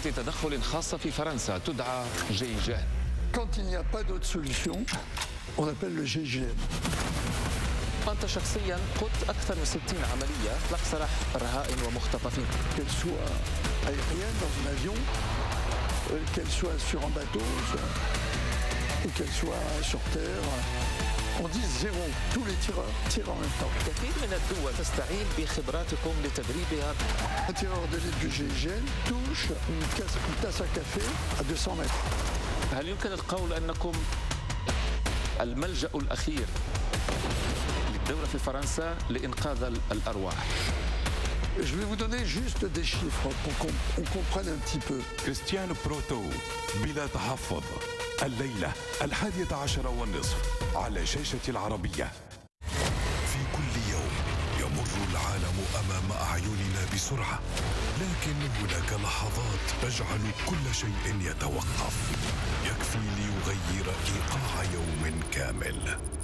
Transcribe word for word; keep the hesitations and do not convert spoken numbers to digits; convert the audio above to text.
تدخل خاصة في فرنسا تدعى جيجان. Quand il n'y a pas d'autre solution, on appelle le G I G N. أنت شخصيا قدت أكثر من ستين عملية إطلاق سراح رهائن ومختطفين. Qu'elle soit aérienne dans un avion, qu'elle soit sur un bateau, ou qu'elle soit sur terre. On dit zéro. Tous les tireurs tirent en même temps. كثير من الدول تستعين بخبراتكم لتدريبها. Un tireur de l'élite du G I G N touche une, casse, une tasse à café à deux cents mètres. هل يمكن القول أنكم الملجأ الأخير للدولة في فرنسا لإنقاذ الأرواح؟ Je vais vous donner juste des chiffres pour qu'on comprenne un petit peu. كريستيان بروتو بلا تحفظ الليلة الحادية عشر والنصف على شاشة العربية. في كل يوم يمر العالم أمام أعيننا بسرعة، لكن هناك لحظات تجعل كل شيء يتوقف، يكفي ليغير إيقاع يوم كامل.